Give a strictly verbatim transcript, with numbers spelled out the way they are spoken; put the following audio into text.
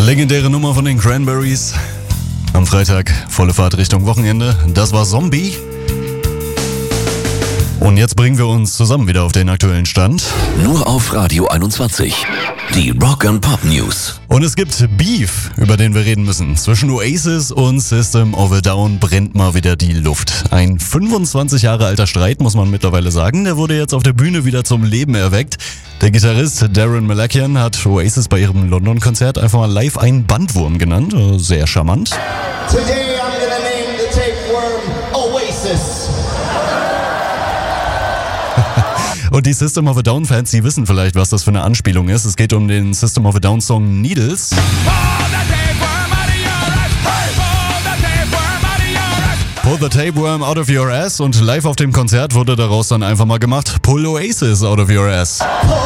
Legendäre Nummer von den Cranberries. Am Freitag volle Fahrt Richtung Wochenende. Das war Zombie. Und jetzt bringen wir uns zusammen wieder auf den aktuellen Stand. Nur auf Radio einundzwanzig. Die Rock and Pop News. Und es gibt Beef, über den wir reden müssen. Zwischen Oasis und System of a Down brennt mal wieder die Luft. Ein fünfundzwanzig Jahre alter Streit, muss man mittlerweile sagen. Der wurde jetzt auf der Bühne wieder zum Leben erweckt. Der Gitarrist Darren Malakian hat Oasis bei ihrem London-Konzert einfach mal live einen Bandwurm genannt. Sehr charmant. Today I'm gonna name the tapeworm Oasis. Und die System of a Down-Fans, die wissen vielleicht, was das für eine Anspielung ist. Es geht um den System of a Down-Song Needles. Pull the tapeworm out of your ass. Und live auf dem Konzert wurde daraus dann einfach mal gemacht, Pull Oasis out of your ass.